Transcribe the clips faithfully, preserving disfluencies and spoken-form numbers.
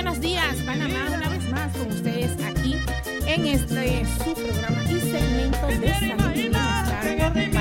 buenos días, Panamá, una vez más con ustedes aquí en este su programa y segmento de salud y bienestar para que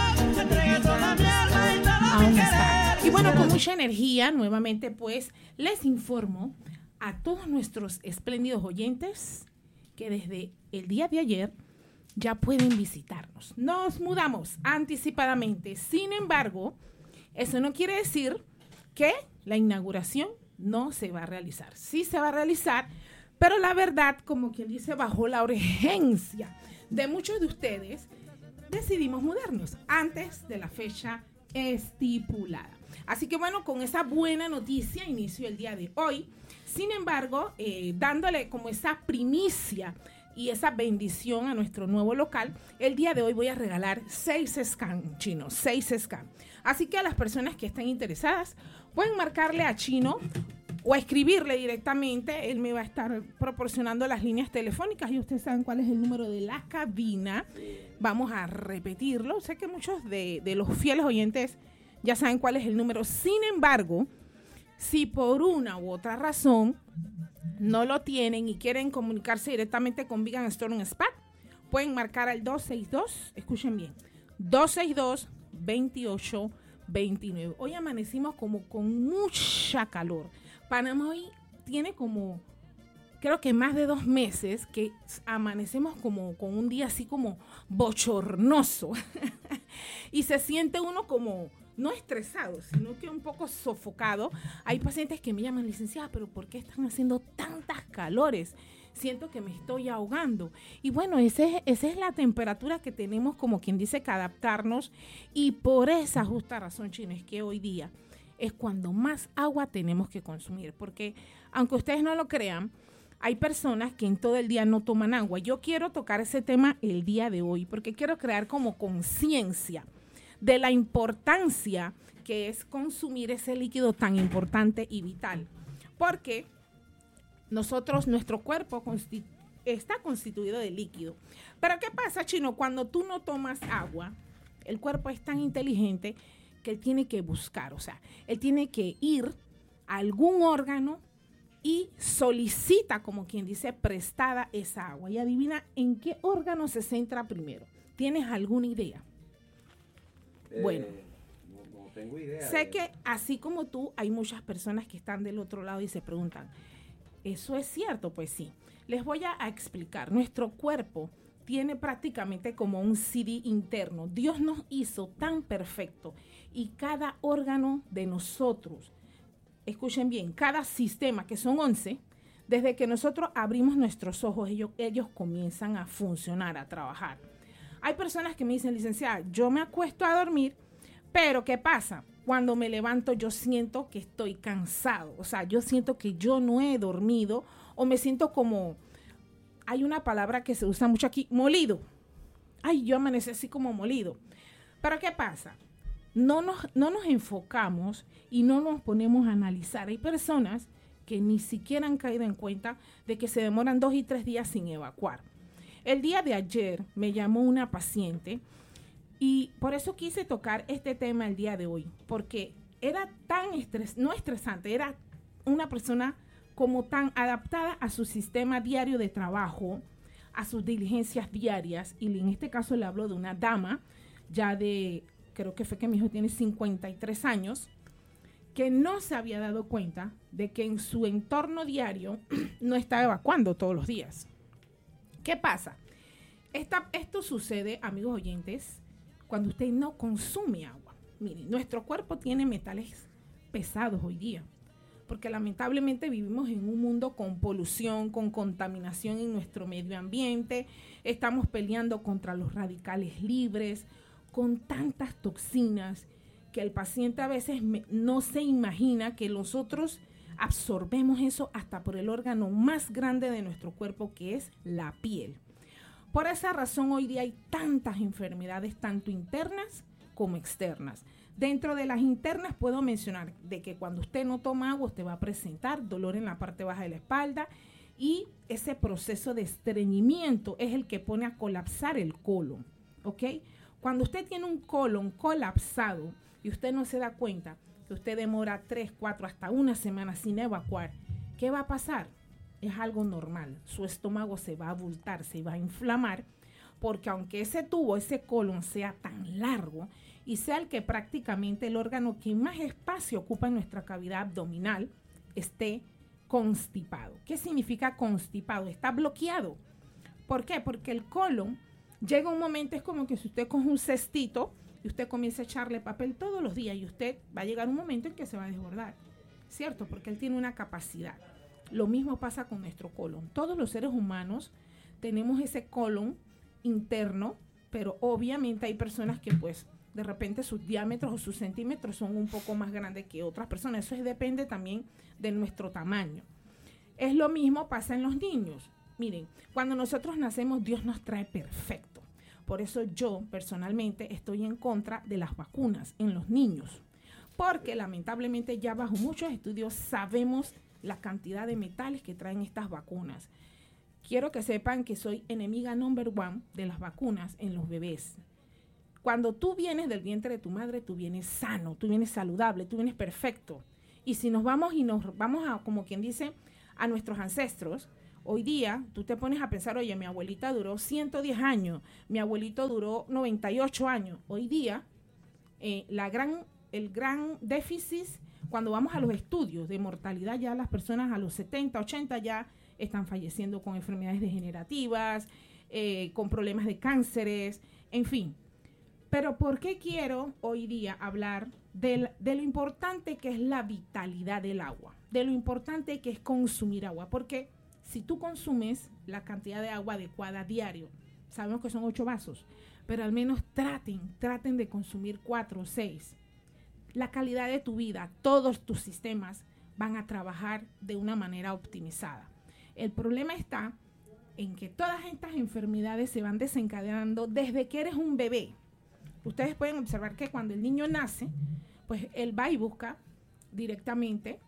aún está. Y bueno, con mucha energía, nuevamente pues les informo a todos nuestros espléndidos oyentes que desde el día de ayer ya pueden visitarnos. Nos mudamos anticipadamente. Sin embargo, eso no quiere decir que la inauguración no se va a realizar. Sí se va a realizar, pero la verdad, como quien dice, bajo la urgencia de muchos de ustedes, decidimos mudarnos antes de la fecha estipulada. Así que bueno, con esa buena noticia inicio el día de hoy. Sin embargo, eh, dándole como esa primicia y esa bendición a nuestro nuevo local, el día de hoy voy a regalar seis scans, Chino, seis scans. Así que a las personas que estén interesadas pueden marcarle a Chino o escribirle directamente. Él me va a estar proporcionando las líneas telefónicas y ustedes saben cuál es el número de la cabina. Vamos a repetirlo. Sé que muchos de, de los fieles oyentes ya saben cuál es el número. Sin embargo, si por una u otra razón no lo tienen y quieren comunicarse directamente con Vegan Store and Spa, pueden marcar al dos seis dos, escuchen bien, dos seis dos, veintiocho veintinueve. Hoy amanecimos como con mucha calor. Panamá hoy tiene como, creo que más de dos meses que amanecemos como con un día así como bochornoso. Y se siente uno como no estresado, sino que un poco sofocado. Hay pacientes que me llaman, licenciada, pero ¿por qué están haciendo tantas calores? Siento que me estoy ahogando. Y bueno, ese, esa es la temperatura que tenemos, como quien dice, que adaptarnos. Y por esa justa razón, Chino, es que hoy día es cuando más agua tenemos que consumir. Porque, aunque ustedes no lo crean, hay personas que en todo el día no toman agua. Yo quiero tocar ese tema el día de hoy, porque quiero crear como conciencia de la importancia que es consumir ese líquido tan importante y vital. Porque nosotros, nuestro cuerpo constitu- está constituido de líquido. Pero ¿qué pasa, Chino? Cuando tú no tomas agua, el cuerpo es tan inteligente que él tiene que buscar, o sea, él tiene que ir a algún órgano y solicita, como quien dice, prestada esa agua. Y adivina en qué órgano se centra primero. ¿Tienes alguna idea? Eh, bueno, no, no tengo idea. Sé de... que así como tú, hay muchas personas que están del otro lado y se preguntan, ¿eso es cierto? Pues sí. Les voy a, a explicar. Nuestro cuerpo tiene prácticamente como un C D interno. Dios nos hizo tan perfecto y cada órgano de nosotros, escuchen bien, cada sistema, que son once, desde que nosotros abrimos nuestros ojos, ellos, ellos comienzan a funcionar, a trabajar. Hay personas que me dicen, licenciada, yo me acuesto a dormir, pero ¿qué pasa? Cuando me levanto yo siento que estoy cansado, o sea, yo siento que yo no he dormido o me siento como, hay una palabra que se usa mucho aquí, molido. Ay, yo amanecí así como molido. Pero ¿qué pasa? No nos, no nos enfocamos y no nos ponemos a analizar. Hay personas que ni siquiera han caído en cuenta de que se demoran dos y tres días sin evacuar. El día de ayer me llamó una paciente y por eso quise tocar este tema el día de hoy, porque era tan estres, no estresante, era una persona como tan adaptada a su sistema diario de trabajo, a sus diligencias diarias, y en este caso le hablo de una dama ya de, creo que fue que mi hijo tiene cincuenta y tres años, que no se había dado cuenta de que en su entorno diario no estaba evacuando todos los días. ¿Qué pasa? Esta, esto sucede, amigos oyentes, cuando usted no consume agua. Miren, nuestro cuerpo tiene metales pesados hoy día, porque lamentablemente vivimos en un mundo con polución, con contaminación en nuestro medio ambiente, estamos peleando contra los radicales libres, con tantas toxinas que el paciente a veces me, no se imagina que nosotros absorbemos eso hasta por el órgano más grande de nuestro cuerpo, que es la piel. Por esa razón hoy día hay tantas enfermedades, tanto internas como externas. Dentro de las internas puedo mencionar de que cuando usted no toma agua, usted va a presentar dolor en la parte baja de la espalda, y ese proceso de estreñimiento es el que pone a colapsar el colon, ¿ok? Cuando usted tiene un colon colapsado y usted no se da cuenta que usted demora tres, cuatro, hasta una semana sin evacuar, ¿Qué va a pasar? Es algo normal. Su estómago se va a abultar, se va a inflamar, porque aunque ese tubo, ese colon sea tan largo y sea el que prácticamente el órgano que más espacio ocupa en nuestra cavidad abdominal, esté constipado. ¿Qué significa constipado? Está bloqueado. ¿Por qué? Porque el colon llega un momento, es como que si usted coge un cestito y usted comienza a echarle papel todos los días y usted va a llegar un momento en que se va a desbordar, ¿cierto? Porque él tiene una capacidad. Lo mismo pasa con nuestro colon. Todos los seres humanos tenemos ese colon interno, pero obviamente hay personas que pues de repente sus diámetros o sus centímetros son un poco más grandes que otras personas. Eso es, depende también de nuestro tamaño. Es lo mismo pasa en los niños. Miren, cuando nosotros nacemos, Dios nos trae perfecto. Por eso yo personalmente estoy en contra de las vacunas en los niños, porque lamentablemente ya bajo muchos estudios sabemos la cantidad de metales que traen estas vacunas. Quiero que sepan que soy enemiga number one de las vacunas en los bebés. Cuando tú vienes del vientre de tu madre, tú vienes sano, tú vienes saludable, tú vienes perfecto. Y si nos vamos y nos vamos a, como quien dice, a nuestros ancestros, hoy día tú te pones a pensar, oye, mi abuelita duró ciento diez años, mi abuelito duró noventa y ocho años. Hoy día, eh, la gran, el gran déficit, cuando vamos a los estudios de mortalidad, ya las personas a los setenta, ochenta ya están falleciendo con enfermedades degenerativas, eh, con problemas de cánceres, en fin. Pero ¿por qué quiero hoy día hablar de, de lo importante que es la vitalidad del agua? De lo importante que es consumir agua. Porque si tú consumes la cantidad de agua adecuada diario, sabemos que son ocho vasos, pero al menos traten, traten de consumir cuatro o seis. La calidad de tu vida, todos tus sistemas van a trabajar de una manera optimizada. El problema está en que todas estas enfermedades se van desencadenando desde que eres un bebé. Ustedes pueden observar que cuando el niño nace, pues él va y busca directamente,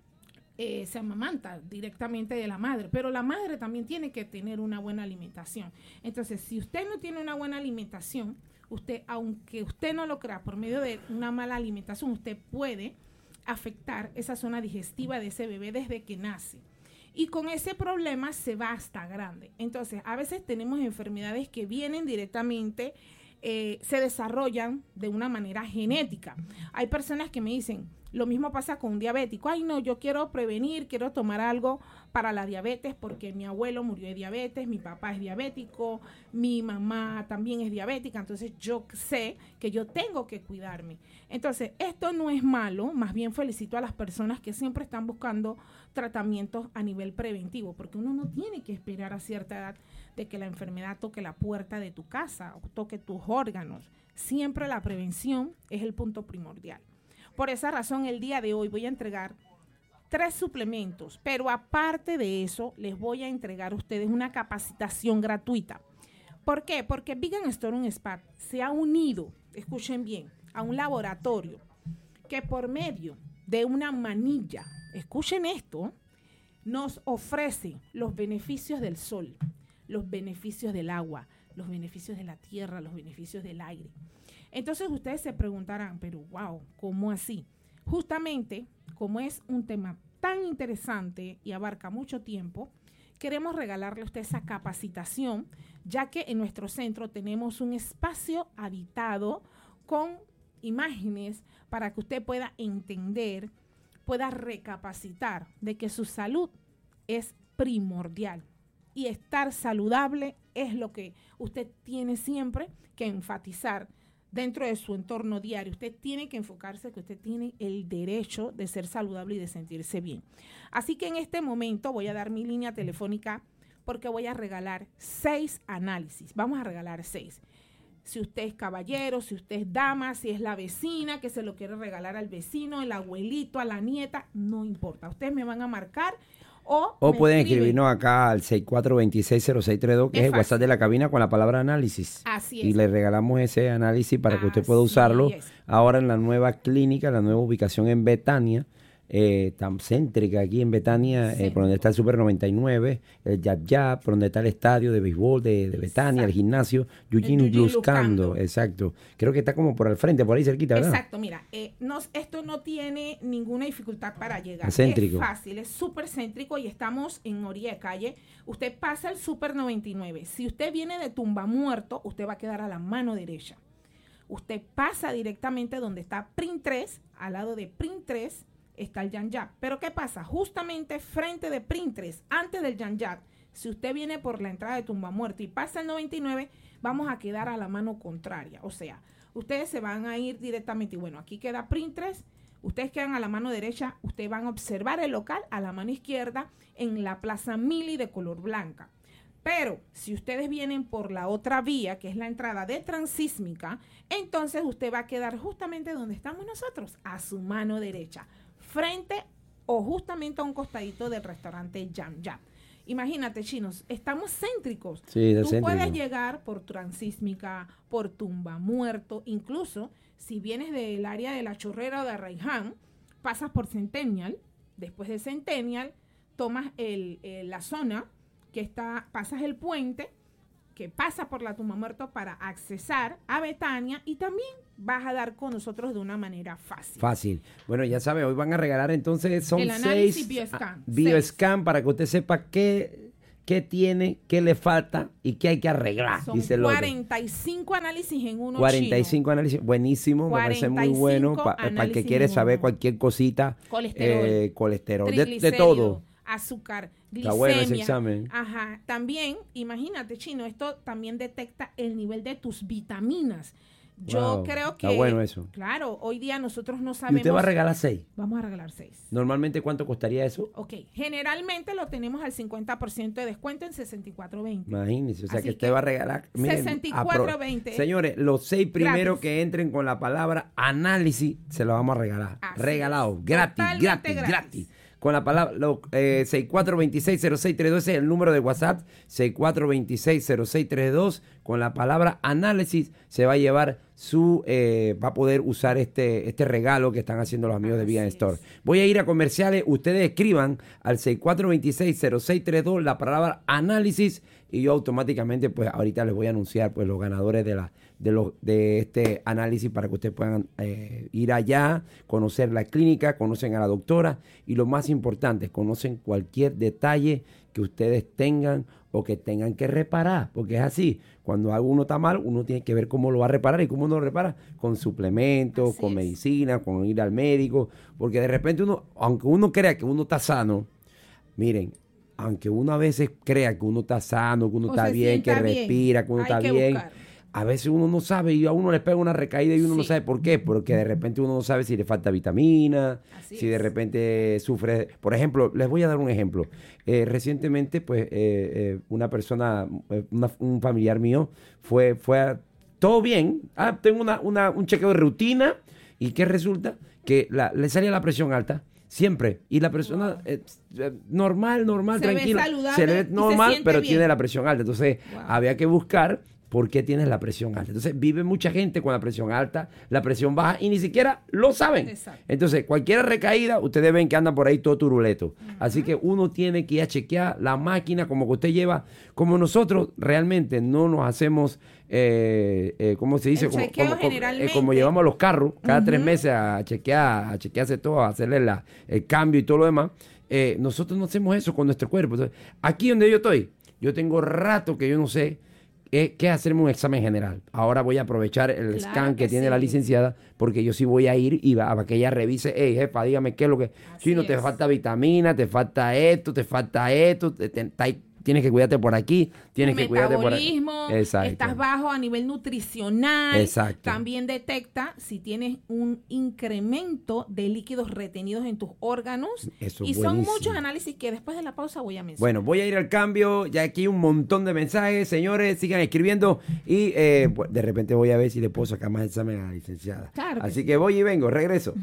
eh, se amamanta directamente de la madre, pero la madre también tiene que tener una buena alimentación. Entonces, si usted no tiene una buena alimentación, usted, aunque usted no lo crea, por medio de una mala alimentación, usted puede afectar esa zona digestiva de ese bebé desde que nace. Y con ese problema se va hasta grande. Entonces, a veces tenemos enfermedades que vienen directamente, eh, se desarrollan de una manera genética. Hay personas que me dicen, lo mismo pasa con un diabético. Ay, no, yo quiero prevenir, quiero tomar algo para la diabetes porque mi abuelo murió de diabetes, mi papá es diabético, mi mamá también es diabética, entonces yo sé que yo tengo que cuidarme. Entonces, esto no es malo, más bien felicito a las personas que siempre están buscando tratamientos a nivel preventivo, porque uno no tiene que esperar a cierta edad de que la enfermedad toque la puerta de tu casa o toque tus órganos. Siempre la prevención es el punto primordial. Por esa razón, el día de hoy voy a entregar tres suplementos, pero aparte de eso, les voy a entregar a ustedes una capacitación gratuita. ¿Por qué? Porque Vegan Store and Spa se ha unido, escuchen bien, a un laboratorio que por medio de una manilla, escuchen esto, nos ofrece los beneficios del sol, los beneficios del agua, los beneficios de la tierra, los beneficios del aire. Entonces ustedes se preguntarán, pero wow, ¿cómo así? Justamente, como es un tema tan interesante y abarca mucho tiempo, queremos regalarle a usted esa capacitación, ya que en nuestro centro tenemos un espacio habitado con imágenes para que usted pueda entender, pueda recapacitar de que su salud es primordial. Y estar saludable es lo que usted tiene siempre que enfatizar dentro de su entorno diario. Usted tiene que enfocarse que usted tiene el derecho de ser saludable y de sentirse bien. Así que en este momento voy a dar mi línea telefónica porque voy a regalar seis análisis. Vamos a regalar seis. Si usted es caballero, si usted es dama, si es la vecina que se lo quiere regalar al vecino, el abuelito, a la nieta, no importa. Ustedes me van a marcar o, o pueden escriben. escribirnos acá al seis cuatro dos seis cero seis tres dos, que es, es el WhatsApp de la cabina con la palabra análisis. Así es. Y le regalamos ese análisis para que usted Así pueda usarlo es. ahora en la nueva clínica, la nueva ubicación en Betania, eh, tan céntrica aquí en Betania, Sí. eh, por donde está el Super noventa y nueve, el Yap Yap, por donde está el estadio de béisbol de, de Betania, Exacto. el gimnasio, Eugene Eugene Luscando, Luscando. exacto. Creo que está como por al frente, por ahí cerquita, ¿verdad? Exacto, mira, eh, no, esto no tiene ninguna dificultad para llegar. Es céntrico. Es fácil, es súper céntrico y estamos en orilla de calle. Usted pasa el Super noventa y nueve. Si usted viene de Tumba Muerto, usted va a quedar a la mano derecha. Usted pasa directamente donde está Print tres, al lado de Print tres está el Yan Yap. Pero ¿qué pasa? Justamente frente de Print tres, antes del Yan Yap, si usted viene por la entrada de Tumba Muerto y pasa el noventa y nueve, vamos a quedar a la mano contraria. O sea, ustedes se van a ir directamente, y bueno, aquí queda Print tres, ustedes quedan a la mano derecha, ustedes van a observar el local a la mano izquierda en la Plaza Mili de color blanca. Pero si ustedes vienen por la otra vía, que es la entrada de Transísmica, entonces usted va a quedar justamente donde estamos nosotros, a su mano derecha, frente o justamente a un costadito del restaurante Yam Yap. Imagínate, chinos, estamos céntricos. Sí, de Tú céntrico. puedes llegar por Transísmica, por Tumba Muerto, incluso si vienes del área de La Chorrera o de Arraiján, pasas por Centennial, después de Centennial, tomas el, el, la zona que está, pasas el puente, que pasa por la Tumba Muerto para accesar a Betania y también vas a dar con nosotros de una manera fácil. Fácil. Bueno, ya sabe, hoy van a regalar entonces, son El análisis seis Bioscan. ah, Bioscan para que usted sepa qué, qué tiene, qué le falta y qué hay que arreglar. Son dice el otro. cuarenta y cinco análisis en uno cuarenta y cinco chino. análisis, buenísimo, me parece muy bueno pa- para el que análisis quiere en saber uno. cualquier cosita, Colesterol, eh, colesterol, de, de triglicéridos, todo. azúcar, Está glicemia. bueno ese examen. Ajá. También, imagínate, Chino, esto también detecta el nivel de tus vitaminas. Yo Wow, creo que... está bueno eso. Claro, hoy día nosotros no Y sabemos... usted va a regalar seis. Vamos a regalar seis. Normalmente, ¿cuánto costaría eso? Ok, generalmente lo tenemos al cincuenta por ciento de descuento en sesenta y cuatro veinte. Imagínese, o sea Así que usted que va a regalar. miren, sesenta y cuatro apro- veinte. Señores, los seis primeros Gratis. que entren con la palabra análisis se los vamos a regalar. Así Regalado, es. gratis, Totalmente gratis, gratis, gratis. Con la palabra lo, eh, seis cuatro dos seis cero seis tres dos es el número de WhatsApp. seis cuatro dos seis cero seis tres dos. Con la palabra análisis se va a llevar su. Eh, va a poder usar este, este regalo que están haciendo los amigos de Así Vegan es. Store. Voy a ir a comerciales. Ustedes escriban al seis cuatro dos seis cero seis tres dos la palabra análisis y yo automáticamente, pues ahorita les voy a anunciar pues los ganadores de la de los de este análisis para que ustedes puedan eh, ir allá, conocer la clínica, conocen a la doctora y lo más importante, conocen cualquier detalle que ustedes tengan o que tengan que reparar, porque es así. Cuando algo uno está mal, uno tiene que ver cómo lo va a reparar y cómo uno lo repara, con suplementos, Así con es. medicina, con ir al médico, porque de repente uno, aunque uno crea que uno está sano, miren, aunque uno a veces crea que uno está sano, que uno O está se bien, que sienta bien, respira, que uno hay está que bien, buscar. a veces uno no sabe y a uno le pega una recaída y uno no Sí. sabe por qué, porque de repente uno no sabe si le falta vitamina, Así si de es. repente sufre. Por ejemplo, les voy a dar un ejemplo. Eh, recientemente, pues, eh, eh, una persona, eh, una- un familiar mío, fue, fue a, todo bien. Ah, tengo una, una, un chequeo de rutina y ¿qué resulta? Que la- le salía la presión alta. Siempre. Y la persona, Wow. eh, eh, normal, normal, Se ve tranquila. saludable Se le y ve se normal, siente pero bien. tiene la presión alta. Entonces, Wow. había que buscar por qué tienes la presión alta. Entonces, vive mucha gente con la presión alta, la presión baja y ni siquiera lo saben. Exacto. Entonces, cualquier recaída, ustedes ven que andan por ahí todo turuleto. Así que uno tiene que ir a chequear la máquina como que usted lleva. Como nosotros realmente no nos hacemos, eh, eh, ¿cómo se dice? El como, chequeo como- como- eh, generalmente. como llevamos los carros cada tres meses a chequear, a chequearse todo, a hacerle la, el cambio y todo lo demás. Eh, nosotros no hacemos eso con nuestro cuerpo. Entonces, aquí donde yo estoy, yo tengo rato que yo no sé eh, qué hacerme un examen general. Ahora voy a aprovechar el Claro scan que, que tiene sí. la licenciada, porque yo sí voy a ir y va, a que ella revise, hey, jefa, dígame qué es lo que... Así Si no te es. falta vitamina, te falta esto, te falta esto, te- te- está- tienes que cuidarte por aquí, tienes que cuidarte por aquí. metabolismo, Exacto. estás bajo a nivel nutricional. Exacto. También detecta si tienes un incremento de líquidos retenidos en tus órganos. Eso y es son buenísimo. muchos análisis que después de la pausa voy a mencionar. Bueno, voy a ir al cambio. Ya aquí hay un montón de mensajes. Señores, sigan escribiendo. Y eh, pues, de repente voy a ver si le puedo sacar más examen a la licenciada. Claro que Así sí. que voy y vengo. Regreso.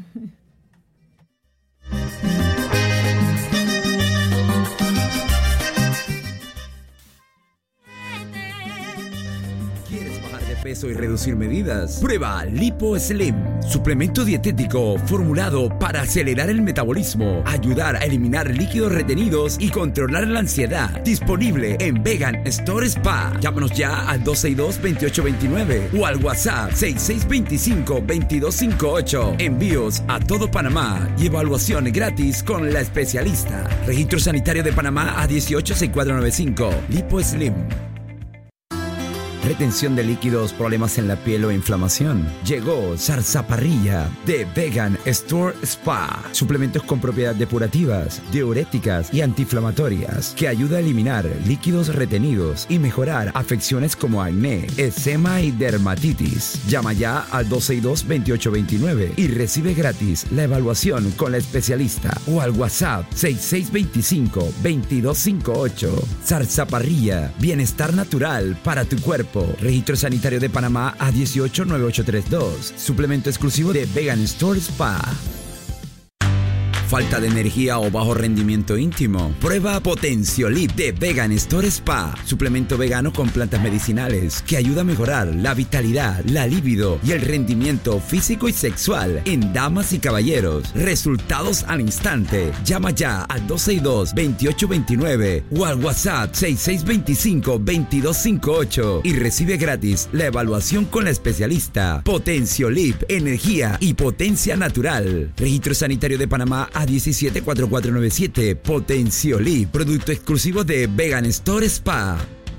¿Quieres bajar de peso peso y reducir medidas. Prueba Lipo Slim, suplemento dietético formulado para acelerar el metabolismo, ayudar a eliminar líquidos retenidos y controlar la ansiedad. Disponible en Vegan Store Spa. Llámanos ya al dos seis dos, dos ocho dos nueve o al WhatsApp seis seis dos cinco, dos dos cinco ocho. Envíos a todo Panamá y evaluación gratis con la especialista. Registro Sanitario de Panamá A dieciocho sesenta y cuatro noventa y cinco. Lipo Slim. Retención de líquidos, problemas en la piel o inflamación. Llegó Zarzaparrilla de Vegan Store Spa. Suplementos con propiedades depurativas, diuréticas y antiinflamatorias que ayuda a eliminar líquidos retenidos y mejorar afecciones como acné, eczema y dermatitis. Llama ya al dos seis dos, dos ocho dos nueve y recibe gratis la evaluación con la especialista o al WhatsApp seis seis dos cinco, dos dos cinco ocho. Zarzaparrilla, bienestar natural para tu cuerpo. Registro Sanitario de Panamá A dieciocho nueve ocho tres dos. Suplemento exclusivo de Vegan Store Spa. ¿Falta de energía o bajo rendimiento íntimo? Prueba Potenciolip de Vegan Store Spa. Suplemento vegano con plantas medicinales que ayuda a mejorar la vitalidad, la libido y el rendimiento físico y sexual en damas y caballeros. Resultados al instante. Llama ya al dos seis dos, dos ocho dos nueve o al WhatsApp seis seis dos cinco, dos dos cinco ocho y recibe gratis la evaluación con la especialista. Potenciolip, energía y potencia natural. Registro Sanitario de Panamá A diecisiete cuatro cuatro nueve siete. Potenciolip, producto exclusivo de Vegan Store Spa.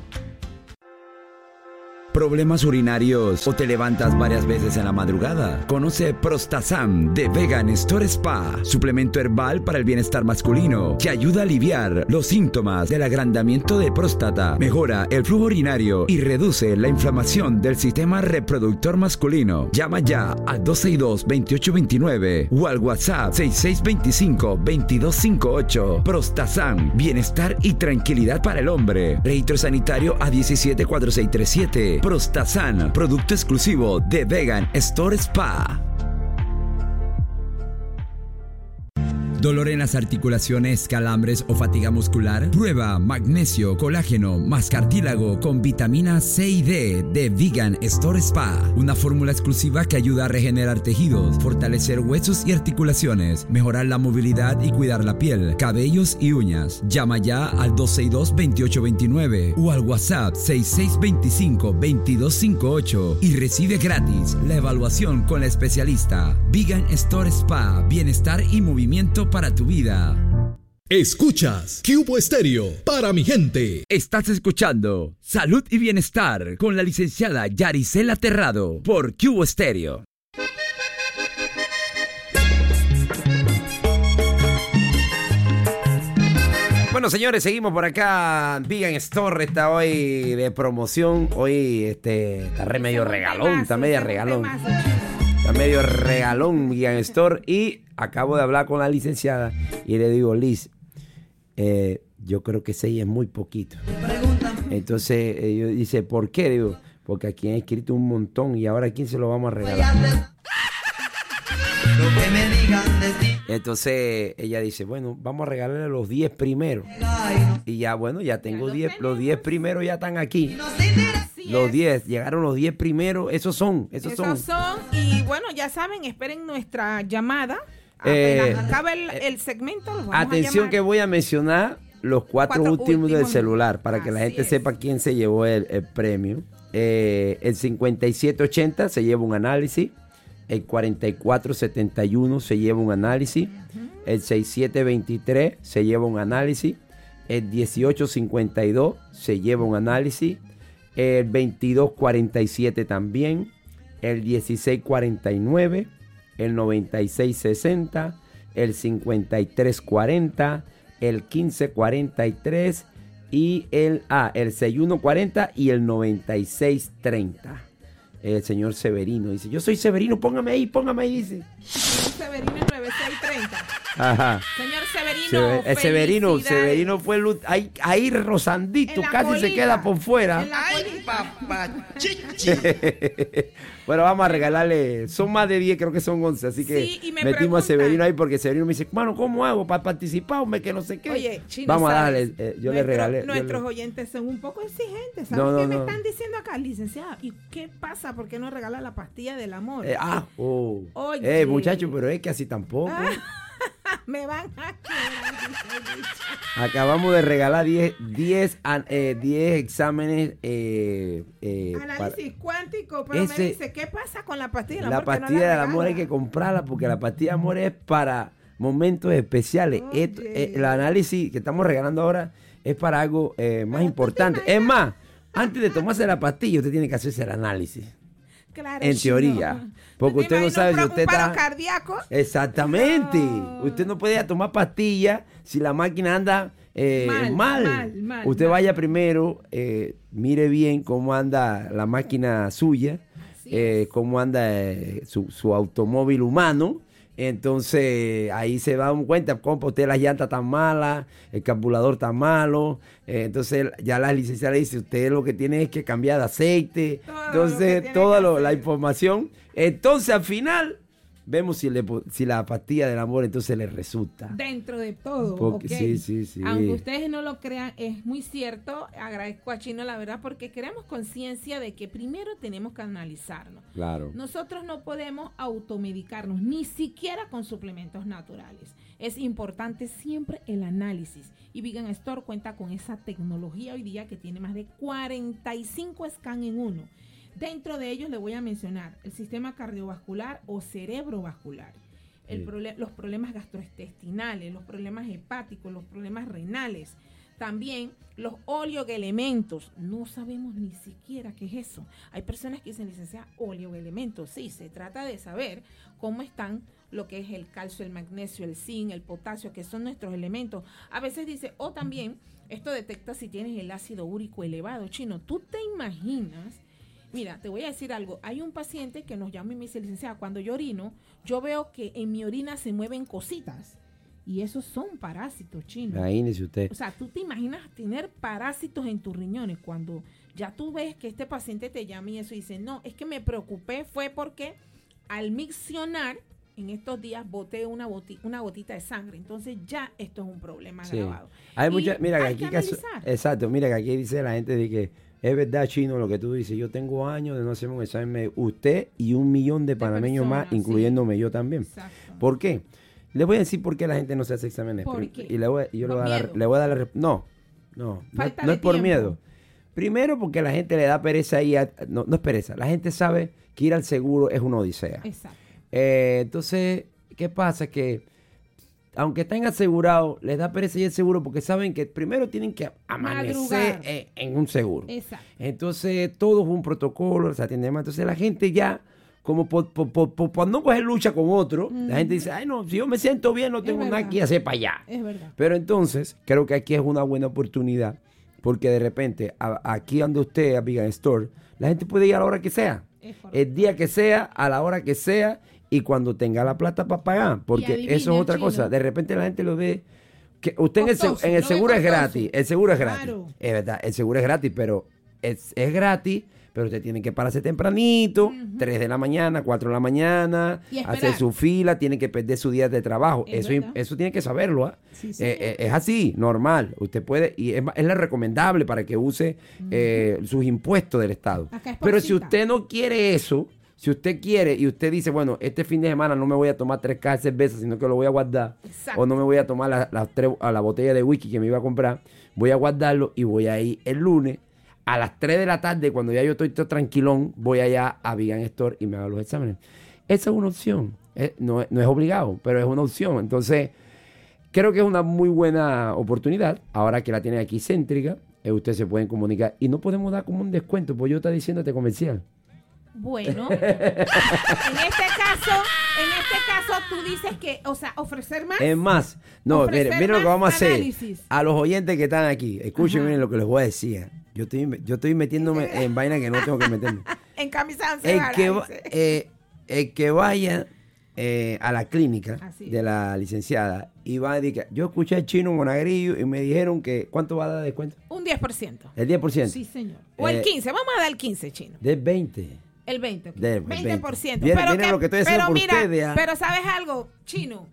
¿Problemas urinarios o te levantas varias veces en la madrugada? Conoce Prostazam de Vegan Store Spa, suplemento herbal para el bienestar masculino que ayuda a aliviar los síntomas del agrandamiento de próstata, mejora el flujo urinario y reduce la inflamación del sistema reproductor masculino. Llama ya al dos seis dos, dos ocho dos nueve o al WhatsApp seis seis dos cinco, dos dos cinco ocho. Prostazam, bienestar y tranquilidad para el hombre. Registro Sanitario A diecisiete cuatro seis tres siete. Prostazam, producto exclusivo de Vegan Store Spa. ¿Dolor en las articulaciones, calambres o fatiga muscular? Prueba magnesio, colágeno, más cartílago con vitamina C y D de Vegan Store Spa. Una fórmula exclusiva que ayuda a regenerar tejidos, fortalecer huesos y articulaciones, mejorar la movilidad y cuidar la piel, cabellos y uñas. Llama ya al dos seis dos, dos ocho dos nueve o al WhatsApp seis seis dos cinco, dos dos cinco ocho y recibe gratis la evaluación con la especialista. Vegan Store Spa, bienestar y movimiento para tu vida. Escuchas Cubo Estéreo para mi gente. Estás escuchando Salud y Bienestar con la licenciada Yaricela Terrado por Cubo Estéreo. Bueno, señores, seguimos por acá. Vegan Store está hoy de promoción. Hoy este, está re medio regalón, está medio regalón. Está medio regalón Vegan Store. Y acabo de hablar con la licenciada y le digo, Liz, eh, yo creo que seis es muy poquito. Entonces, ella dice, ¿por qué? Digo, porque aquí han escrito un montón y ahora ¿a quién se lo vamos a regalar? Entonces ella dice, bueno, vamos a regalarle los diez primeros. Y ya, bueno, ya tengo diez, los diez primeros ya están aquí. Los diez, llegaron los diez primeros, esos son, esos, esos son. son. Y bueno, ya saben, esperen nuestra llamada. Eh, Acaba el, el segmento. Los vamos atención a que voy a mencionar los cuatro, cuatro últimos, últimos del celular para que la gente es. sepa quién se llevó el, el premio. Eh, el cincuenta y siete ochenta se lleva un análisis. El cuarenta y cuatro setenta y uno se lleva un análisis. Uh-huh. El sesenta y siete veintitrés se lleva un análisis. El dieciocho cincuenta y dos se lleva un análisis. El veintidós cuarenta y siete también. El dieciséis cuarenta y nueve. El noventa y seis sesenta. El cincuenta y tres cuarenta. El quince cuarenta y tres. Y el, ah, el sesenta y uno cuarenta y el noventa y seis treinta. El señor Severino dice, yo soy Severino, póngame ahí, póngame ahí, dice. Señor Severino noventa y seis treinta. Ajá. Señor Severino, Se, Severino, Severino fue el, ahí, ahí Rosandito casi colita, se queda por fuera. En la colita, papachichi. Bueno, vamos a regalarle, son más de diez, creo que son once, así que Sí, y me metimos preguntan- a Severino ahí porque Severino me dice, mano, ¿cómo hago para participar? Hombre, que no sé qué. Oye, Chino, vamos a ¿sabes? darle, eh, yo le Nuestro- regalé. yo Nuestros le- oyentes son un poco exigentes. ¿Sabes No, no, qué me no. están diciendo acá, licenciada? ¿Y qué pasa? ¿Por qué no regala la pastilla del amor? Eh, ah, oh. Oye. Eh, muchacho, pero es que así tampoco. Ah, me van a quedar. Acabamos de regalar diez, diez, an- eh, diez exámenes. Eh, eh, Análisis cuántico, pero Ese- me dice, ¿qué pasa con la pastilla del la amor? que no pastilla del amor hay regala? que comprarla porque la pastilla del amor es para momentos especiales. Oye. Esto- eh, el análisis que estamos regalando ahora es para algo eh, más Pero tú te importante. Es imaginas- más, antes de tomarse la pastilla, usted tiene que hacerse el análisis. Claro, En Chino. teoría. Porque ¿Tú te usted no imaginas sabe un si pro- usted un paro está- cardíaco? Exactamente. No. Usted no puede tomar pastillas si la máquina anda eh, Mal, mal. mal, mal, Usted mal. vaya primero, eh, mire bien cómo anda la máquina suya, Así eh, es. cómo anda eh, su, su automóvil humano. Entonces ahí se da cuenta, compa, usted las llantas tan malas, el carburador tan malo. eh, entonces ya la licenciada le dice, usted lo que tiene es que cambiar de aceite. Todo lo que entonces tiene toda que lo- la hacer. información. Entonces al final vemos si, le, po- si la pastilla del amor entonces le resulta. Dentro de todo. Porque- ok. sí, sí, sí. Aunque ustedes no lo crean, es muy cierto. Agradezco a Chino, la verdad, porque creamos conciencia de que primero tenemos que analizarnos. Claro. Nosotros no podemos automedicarnos, ni siquiera con suplementos naturales. Es importante siempre el análisis. Y Vegan Store cuenta con esa tecnología hoy día que tiene más de cuarenta y cinco scans en uno. Dentro de ellos le voy a mencionar el sistema cardiovascular o cerebrovascular, el Sí. prole- los problemas gastrointestinales, los problemas hepáticos, los problemas renales. También los oleoelementos. No sabemos ni siquiera qué es eso. Hay personas que dicen, licenciada, oleoelementos. Sí, se trata de saber cómo están lo que es el calcio, el magnesio, el zinc, el potasio, que son nuestros elementos. A veces dice, o también, esto detecta si tienes el ácido úrico elevado. Chino, ¿tú te imaginas? Mira, te voy a decir algo. Hay un paciente que nos llama y me dice, licenciada, cuando yo orino, yo veo que en mi orina se mueven cositas. Y esos son parásitos, Chino. Imagínese usted. O sea, tú te imaginas tener parásitos en tus riñones cuando ya tú ves que este paciente te llama y eso y dice, no, es que me preocupé fue porque al miccionar en estos días boté una, boti- una gotita de sangre. Entonces ya esto es un problema Sí. agravado. Hay Y mucha, mira, que hay aquí que caso- analizar. exacto, mira que aquí dice la gente de que es verdad, Chino, lo que tú dices. Yo tengo años de no hacerme un examen médico. Usted y un millón de panameños más, personas, incluyéndome yo también. Exacto. ¿Por qué? Le voy a decir por qué la gente no se hace exámenes. ¿Por Prim- qué? Y le voy, y yo le Por voy, a dar, miedo. le voy a dar la resp- No, no, no, Falta no de es por tiempo. miedo. Primero porque la gente le da pereza ahí. a- no, no es pereza. La gente sabe que ir al seguro es una odisea. Exacto. Eh, entonces, ¿qué pasa? Que aunque estén asegurados, les da pereza ir al seguro porque saben que primero tienen que amanecer Madrugar. en, en un seguro. Exacto. Entonces, todo es un protocolo, se atiende más. Entonces, la gente ya, como por, por, por- por- por no coger lucha con otro, la gente dice, ay, no, si yo me siento bien, no Es tengo nada verdad. que hacer para allá. Es verdad. Pero entonces, creo que aquí es una buena oportunidad, porque de repente, a- aquí donde usted, a Vegan Store, la gente puede ir a la hora que sea, Es correcto. el día que sea, a la hora que sea, y cuando tenga la plata para pagar, porque adivine, eso es otra Chino. cosa. De repente la gente lo ve, que usted en el, seg- Costoso, en el lo ve seguro es costoso. gratis, el seguro es gratis, Claro. es verdad, el seguro es gratis, pero es, es gratis. Pero usted tiene que pararse tempranito, tres de la mañana, cuatro de la mañana, Y esperar. hacer su fila, tiene que perder su día de trabajo. Es Eso, verdad. eso tiene que saberlo. ¿ah? Sí, Eh, sí. eh, es así, normal. Usted puede, y es, ma- es la recomendable para que use eh, sus impuestos del Estado. Acá es por Pero si cita. usted no quiere eso, si usted quiere y usted dice, bueno, este fin de semana no me voy a tomar tres cajas de cerveza, sino que lo voy a guardar, Exacto. o no me voy a tomar la, las tres- a la botella de whisky que me iba a comprar, voy a guardarlo y voy a ir el lunes a las tres de la tarde, cuando ya yo estoy todo tranquilón, voy allá a Vegan Store y me hago los exámenes. Esa es una opción. Eh, no, es- no es obligado, pero es una opción. Entonces, creo que es una muy buena oportunidad. Ahora que la tienen aquí céntrica, eh, ustedes se pueden comunicar. Y no podemos dar como un descuento, pues yo estoy diciendo este comercial. Bueno, en este caso, en este caso tú dices que, o sea, ofrecer más. Es más, no, Ofrecer miren, miren lo que más vamos a hacer. análisis. A los oyentes que están aquí, escuchen Ajá. miren lo que les voy a decir. Yo estoy, yo estoy metiéndome en vaina que no tengo que meterme. En camisa once El varas, que, va- dice. eh, el que vaya eh, a la clínica Así de es. la licenciada y van a decir, yo escuché al Chino Monagrillo y me dijeron que, ¿cuánto va a dar de descuento? Un diez por ciento. El diez por ciento. Sí, señor. O el Eh, quince, vamos a dar el quince, Chino. Del veinte. El veinte. ok. Del veinte por ciento. Viene- pero viene que- lo que estoy haciendo pero por mira, ustedes, ah. pero ¿sabes algo, Chino?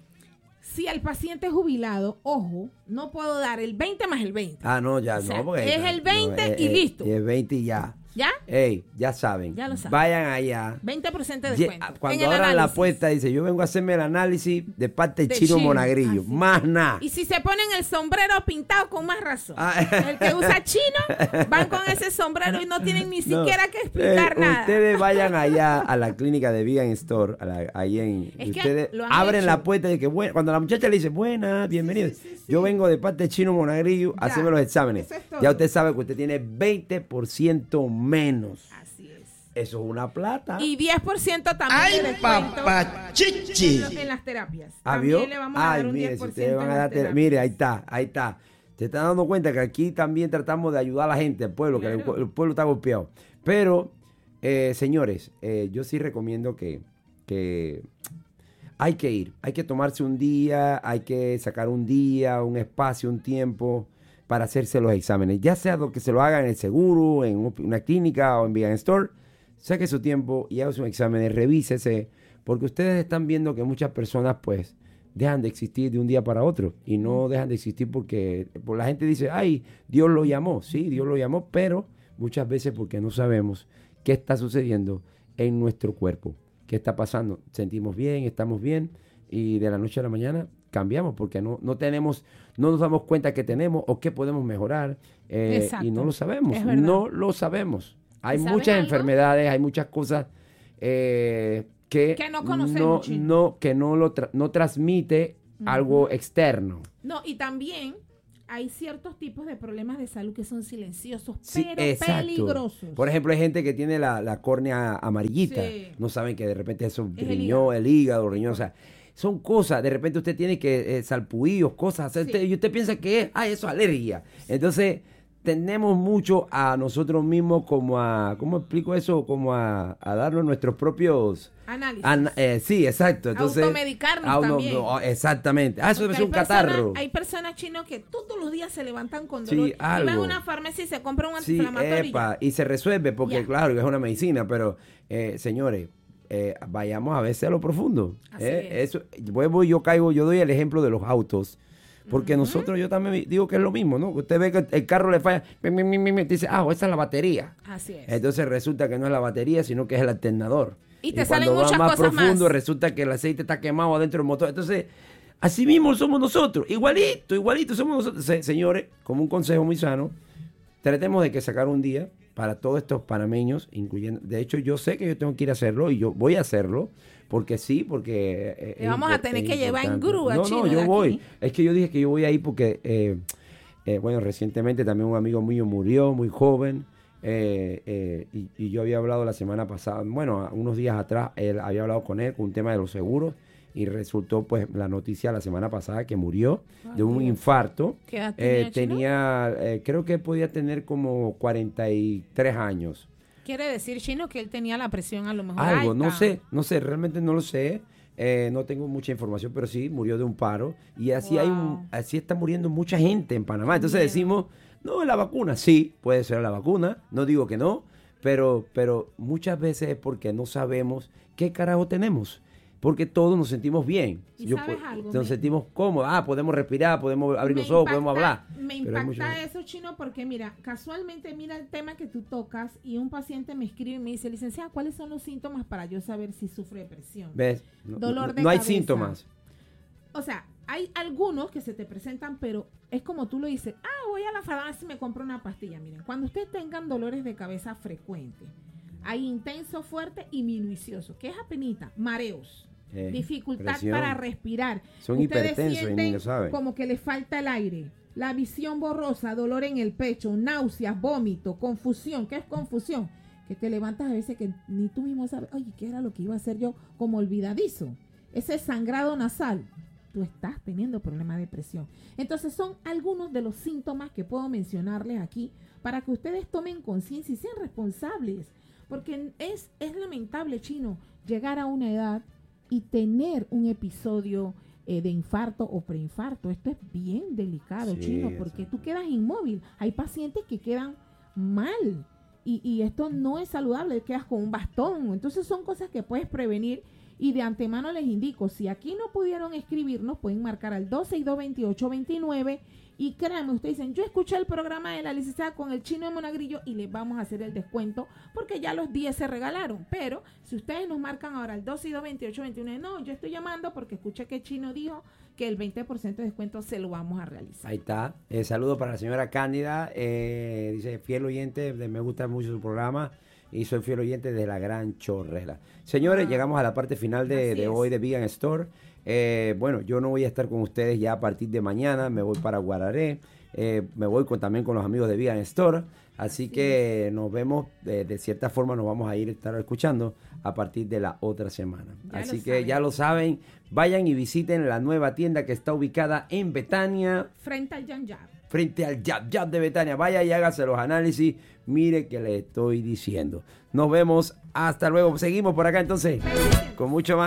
Si el paciente es jubilado, ojo, no puedo dar el veinte más el veinte. Ah, no, ya, O sea, no, porque... es el veinte no, y listo. Es veinte y ya. ¿Ya? Ey, ya saben. Ya lo saben. Vayan allá. veinte por ciento de Ye- descuento. Cuando en el abran la análisis. puerta, dice, yo vengo a hacerme el análisis de parte del De Chino Chino, Monagrillo. así. Más nada. Y si se ponen el sombrero pintado, con más razón. Ah. El que usa chino, van con ese sombrero y no tienen ni No. siquiera que explicar Eh, nada. Ustedes vayan allá a la clínica de Vegan Store, a la- ahí en, Es y que ustedes lo han abren hecho. la puerta y que bueno, cuando la muchacha le dice, buena, bienvenido. Yo vengo de parte de Chino Monagrillo a Ya, hacerme los exámenes. eso es todo. Ya usted sabe que usted tiene veinte por ciento menos. Así es. Eso es una plata. Y diez por ciento también de descuento en, en las terapias. ¿Ah, vio? También le vamos a Ay, dar un mire, diez si por ustedes ciento van en a las dar tera- terapias. mire, ahí está, ahí está. Se están dando cuenta que aquí también tratamos de ayudar a la gente, al pueblo, que el, Claro. el pueblo está golpeado. Pero, eh, señores, eh, yo sí recomiendo que, que hay que ir, hay que tomarse un día, hay que sacar un día, un espacio, un tiempo para hacerse los exámenes. Ya sea lo que se lo hagan en el seguro, en un- una clínica o en Vegan Store, saque su tiempo y haga sus exámenes, revísese, porque ustedes están viendo que muchas personas pues dejan de existir de un día para otro y no dejan de existir porque por la gente dice, ay, Dios lo llamó, sí, Dios lo llamó, pero muchas veces porque no sabemos qué está sucediendo en nuestro cuerpo, qué está pasando, sentimos bien, estamos bien y de la noche a la mañana cambiamos porque no, no tenemos, no nos damos cuenta que tenemos o qué podemos mejorar eh, Exacto. y no lo sabemos, Es verdad. no lo sabemos. Hay ¿Y saben muchas algo? enfermedades, hay muchas cosas eh, que, Que no conocemos, no, Chino. no- que no lo tra- no transmite algo externo. No, y también hay ciertos tipos de problemas de salud que son silenciosos, Sí, pero exacto. peligrosos. Por ejemplo, hay gente que tiene la, la córnea amarillita. Sí. No saben que de repente eso Es el riñón, hígado. el hígado, riñón, o sea, son cosas. De repente usted tiene que eh, salpullidos, cosas, hacer, Sí. usted- y usted piensa que es, ay, eso es alergia. Entonces, tenemos mucho a nosotros mismos como a, ¿cómo explico eso? Como a, a darnos nuestros propios... Análisis. Ana- eh, sí, exacto. Entonces, Automedicarnos ah, no, también. no, exactamente. Ah, eso Porque debe ser un hay personas- catarro. Hay personas chinos que todos los días se levantan con Sí, dolor. y van a algo. una farmacia y se compran un Sí, antiinflamatorio. y epa, ya. y se resuelve porque, Ya. claro, es una medicina, pero, eh, señores, eh, vayamos a veces a lo profundo. Así eh, es. Eso, vuelvo y yo caigo, yo doy el ejemplo de los autos. Porque nosotros, yo también digo que es lo mismo, ¿no? Usted ve que el carro le falla, mi, mi, mi, mi, mi, dice, ah, esa es la batería. Así es. Entonces resulta que no es la batería, sino que es el alternador. Y te cuando salen va muchas más cosas profundo, más. resulta que el aceite está quemado adentro del motor. Entonces, así mismo somos nosotros, igualito, igualito somos nosotros. Se- señores, como un consejo muy sano, tratemos de que sacar un día para todos estos panameños, incluyendo, de hecho yo sé que yo tengo que ir a hacerlo y yo voy a hacerlo, porque sí, porque... eh, Te es vamos a impor- tener es que llevar en importante. grúa, No, Chino, no, de yo aquí. voy. Es que yo dije que yo voy ahí porque, eh, eh, bueno, recientemente también un amigo mío murió, muy joven, eh, eh, y, y yo había hablado la semana pasada, bueno, unos días atrás, él había hablado con él con un tema de los seguros, y resultó pues la noticia la semana pasada que murió de un infarto. ¿Qué edad Eh, tenía, Chino? tenía, eh, creo que podía tener como cuarenta y tres años. Quiere decir, Chino, que él tenía la presión a lo mejor Algo, alta. no sé, no sé, realmente no lo sé. Eh, no tengo mucha información, pero sí, murió de un paro. Y así hay un, Wow. así está muriendo mucha gente en Panamá. Entonces decimos, no, la vacuna, sí, puede ser la vacuna, no digo que no, pero, pero muchas veces es porque no sabemos qué carajo tenemos. Porque todos nos sentimos bien. ¿Y sabes pu- algo? Nos Me- sentimos cómodos. Ah, podemos respirar, podemos abrir Me los ojos, impacta- podemos hablar. Me Pero hay impacta mucha- eso, Chino, porque mira, casualmente mira el tema que tú tocas y un paciente me escribe y me dice, licenciada, ¿cuáles son los síntomas para yo saber si sufre depresión? ¿Ves? No, Dolor no- de no hay cabeza. síntomas. O sea, hay algunos que se te presentan, pero es como tú lo dices, ah, voy a la farmacia y me compro una pastilla. Miren, cuando ustedes tengan dolores de cabeza frecuentes, hay intenso, fuerte y minucioso. ¿Qué es apenita? Mareos. Eh, Dificultad presión. para respirar. Son Ustedes hipertensos y ni sienten lo saben. como que les falta el aire. La visión borrosa, dolor en el pecho, náuseas, vómito, confusión. ¿Qué es confusión? Que te levantas a veces que ni tú mismo sabes, oye, ¿qué era lo que iba a hacer yo? Como olvidadizo. Ese sangrado nasal. Tú estás teniendo problemas de presión. Entonces son algunos de los síntomas que puedo mencionarles aquí para que ustedes tomen conciencia y sean responsables. Porque es, es lamentable, Chino, llegar a una edad y tener un episodio eh, de infarto o preinfarto. Esto es bien delicado, Sí, Chino, porque exacto. tú quedas inmóvil. Hay pacientes que quedan mal y, y esto no es saludable, quedas con un bastón. Entonces son cosas que puedes prevenir y de antemano les indico, si aquí no pudieron escribirnos, pueden marcar al dos seis dos, veintiocho veintinueve y créanme, ustedes dicen, yo escuché el programa de la licenciada con el Chino de Monagrillo y les vamos a hacer el descuento porque ya los diez se regalaron. Pero si ustedes nos marcan ahora al dos seis dos, veintiocho veintinueve, no, yo estoy llamando porque escuché que Chino dijo que el veinte por ciento de descuento se lo vamos a realizar. Ahí está. Eh, saludo para la señora Cándida. Eh, dice, fiel oyente, de- me gusta mucho su programa y soy fiel oyente de la Gran Chorrera. Señores, Ah, llegamos a la parte final de, así de es. hoy de Vegan Store. Eh, bueno, yo no voy a estar con ustedes ya a partir de mañana. Me voy para Guararé. Eh, me voy con, también con los amigos de Vegan Store. Así que nos vemos, de, de cierta forma nos vamos a ir a estar escuchando a partir de la otra semana. Ya Así lo que saben. ya lo saben, vayan y visiten la nueva tienda que está ubicada en Betania, Frente al Yan Yan. frente al Jab Jab de Betania. Vaya y hágase los análisis. Mire que le estoy diciendo. Nos vemos. Hasta luego. Seguimos por acá entonces con mucho más.